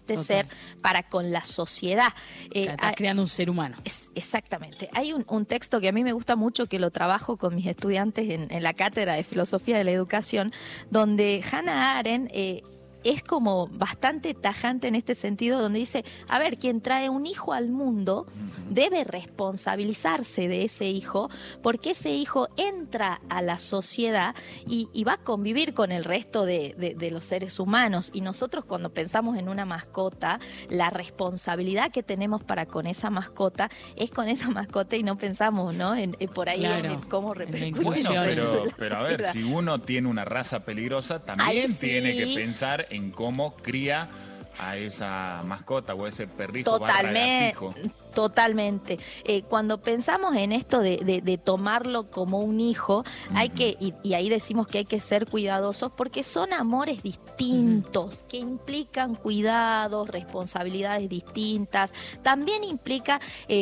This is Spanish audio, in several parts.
este ser para con la sociedad. Estás creando un ser humano. Exactamente. Hay un texto que a mí me gusta mucho, que lo trabajo con mis estudiantes en la cátedra de Filosofía de la Educación, donde Hannah Arendt es como bastante tajante en este sentido, donde dice, a ver, quien trae un hijo al mundo debe responsabilizarse de ese hijo, porque ese hijo entra a la sociedad y va a convivir con el resto de los seres humanos. Y nosotros, cuando pensamos en una mascota, la responsabilidad que tenemos para con esa mascota es con esa mascota, y no pensamos, ¿no? Por ahí en cómo repercute. Bueno, pero a ver, si uno tiene una raza peligrosa, también tiene que pensar en cómo cría a esa mascota o a ese perrito barra gatito. Totalmente. Cuando pensamos en esto de tomarlo como un hijo, hay que, y ahí decimos que hay que ser cuidadosos, porque son amores distintos, que implican cuidados, responsabilidades distintas. También implica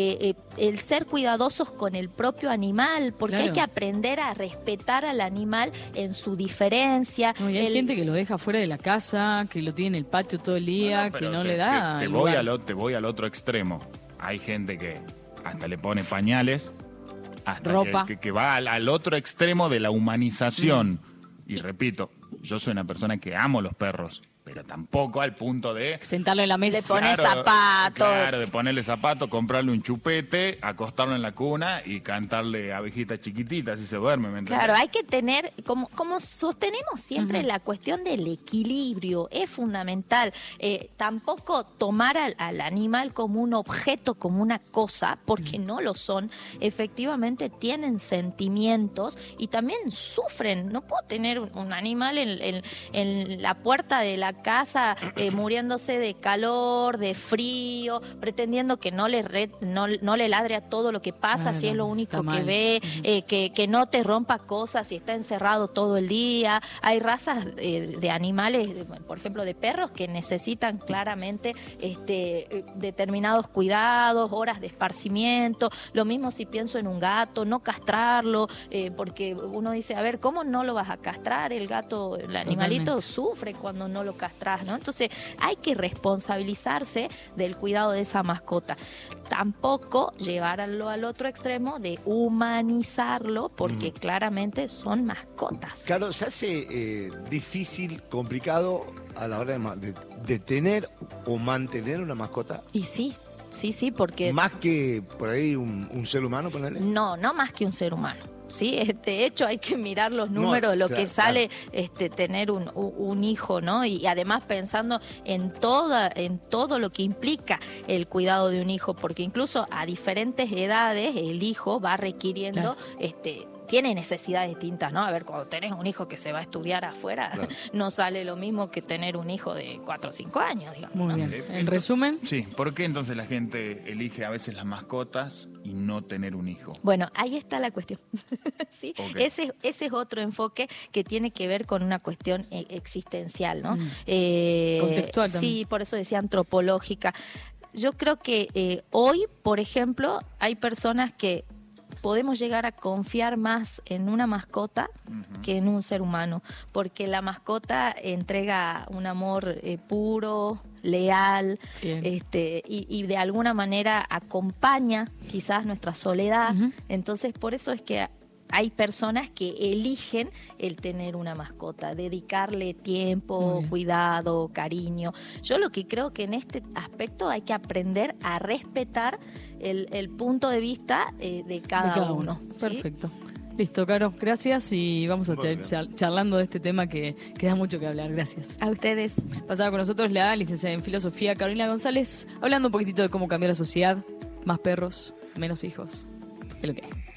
el ser cuidadosos con el propio animal, porque hay que aprender a respetar al animal en su diferencia. No, y hay gente que lo deja fuera de la casa, que lo tiene en el patio todo el día, que no le da. Te voy al otro extremo. Hay gente que hasta le pone pañales, hasta ropa, que va al otro extremo de la humanización. Y repito, yo soy una persona que amo los perros, pero tampoco al punto de sentarlo en la mesa, le poner zapatos. Claro, de ponerle zapatos, comprarle un chupete, acostarlo en la cuna y cantarle abejita chiquitita, así se duerme, ¿me entiendes? Claro, hay que tener, como sostenemos siempre, la cuestión del equilibrio, es fundamental. Tampoco tomar al animal como un objeto, como una cosa, porque no lo son. Efectivamente tienen sentimientos y también sufren. No puedo tener un animal en la puerta de la casa muriéndose de calor, de frío, pretendiendo que no le ladre a todo lo que pasa, si es lo único que ve, que no te rompa cosas si está encerrado todo el día. Hay razas de animales, por ejemplo de perros, que necesitan claramente determinados cuidados, horas de esparcimiento. Lo mismo si pienso en un gato, no castrarlo, porque uno dice, a ver, ¿cómo no lo vas a castrar? El gato, el animalito sufre cuando no lo castras, ¿no? Entonces hay que responsabilizarse del cuidado de esa mascota. Tampoco llevarlo al otro extremo de humanizarlo, porque claramente son mascotas. Claro, se hace difícil, complicado a la hora de tener o mantener una mascota. Y sí, porque... Más que por ahí un ser humano, ponerle. No más que un ser humano. Sí, de hecho hay que mirar los números, lo que sale tener un hijo, ¿no? Y además pensando en todo lo que implica el cuidado de un hijo, porque incluso a diferentes edades el hijo va requiriendo tiene necesidades distintas, ¿no? A ver, cuando tenés un hijo que se va a estudiar afuera, no sale lo mismo que tener un hijo de 4 o 5 años, digamos. Muy bien. En resumen. Sí, ¿por qué entonces la gente elige a veces las mascotas y no tener un hijo? Bueno, ahí está la cuestión. ¿Sí? Ese es otro enfoque que tiene que ver con una cuestión existencial, ¿no? Contextual también. Sí, por eso decía antropológica. Yo creo que hoy, por ejemplo, hay personas que podemos llegar a confiar más en una mascota que en un ser humano, porque la mascota entrega un amor puro, leal, y de alguna manera acompaña quizás nuestra soledad. Entonces, por eso es que hay personas que eligen el tener una mascota, dedicarle tiempo, cuidado, cariño. Yo lo que creo que en este aspecto hay que aprender a respetar el punto de vista de cada uno. ¿Sí? Perfecto. Listo, Caro, gracias y vamos a estar charlando de este tema que da mucho que hablar. Gracias. A ustedes. Pasaba con nosotros la licenciada en Filosofía, Carolina González, hablando un poquitito de cómo cambiar la sociedad. Más perros, menos hijos. Es lo que hay.